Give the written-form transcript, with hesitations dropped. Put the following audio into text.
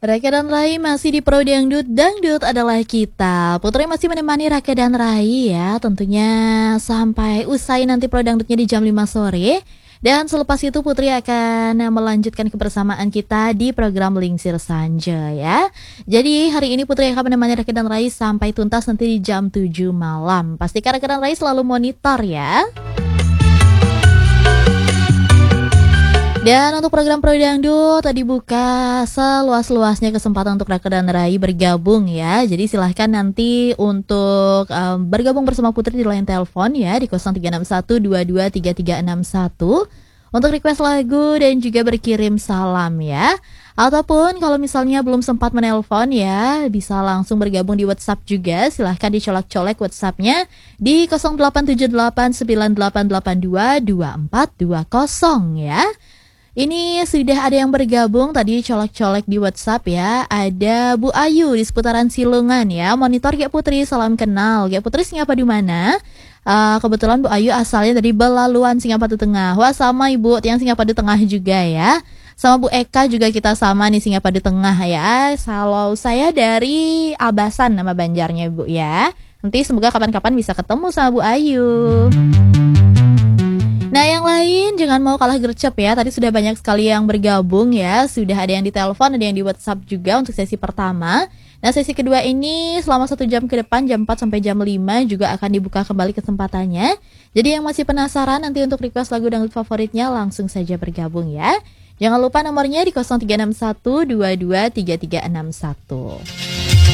Raka dan Rai masih di Pro Dangdut, Dangdut adalah kita. Putri masih menemani Raka dan Rai ya, tentunya sampai usai nanti Pro Dangdutnya di jam 5 sore. Dan selepas itu Putri akan melanjutkan kebersamaan kita di program Lingsir Sanja ya. Jadi hari ini Putri akan menemani Raka dan Rai sampai tuntas nanti di jam 7 malam. Pastikan Raka dan Rai selalu monitor ya. Dan untuk program Pro Dangdut tadi buka seluas-luasnya kesempatan untuk Raka dan Rai bergabung ya. Jadi silahkan nanti untuk bergabung bersama Putri di line telepon ya di 0361223361 untuk request lagu dan juga berkirim salam ya. Ataupun kalau misalnya belum sempat menelpon ya, bisa langsung bergabung di WhatsApp juga. Silahkan dicolek-colek WhatsAppnya di 087898822420 ya. Ini sudah ada yang bergabung tadi colek-colek di WhatsApp ya. Ada Bu Ayu di seputaran Silungan ya. Monitor Gek Putri, salam kenal. Gek Putri Singapura di mana? Kebetulan Bu Ayu asalnya dari Belaluan Singapura Tengah. Wah sama Ibu yang Singapura Tengah juga ya. Sama Bu Eka juga kita sama nih Singapura Tengah ya. Kalau saya dari Abasan nama Banjarnya Bu ya. Nanti semoga kapan-kapan bisa ketemu sama Bu Ayu. Nah yang lain jangan mau kalah gercep ya. Tadi sudah banyak sekali yang bergabung ya. Sudah ada yang di telepon, ada yang di WhatsApp juga untuk sesi pertama. Nah sesi kedua ini selama 1 jam ke depan jam 4 sampai jam 5 juga akan dibuka kembali kesempatannya. Jadi yang masih penasaran nanti untuk request lagu dangdut favoritnya langsung saja bergabung ya. Jangan lupa nomornya di 0361 223361.